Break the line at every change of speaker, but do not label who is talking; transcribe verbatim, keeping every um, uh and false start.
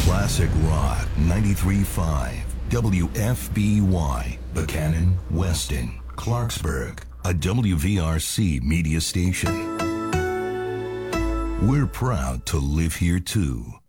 Classic Rock ninety-three point five. W F B Y. Buchanan, Weston, Clarksburg. A W V R C media station. We're proud to live here too.